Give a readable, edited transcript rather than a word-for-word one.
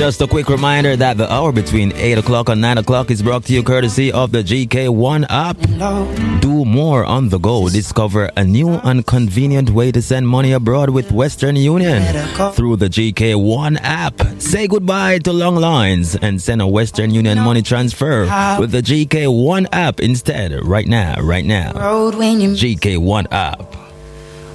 Just a quick reminder that the hour between 8 o'clock and 9 o'clock is brought to you courtesy of the GK1 app. Do more on the go. Discover a new and convenient way to send money abroad with Western Union through the GK1 app. Say goodbye to long lines and send a Western Union money transfer with the GK1 app instead. Right now. GK1 app.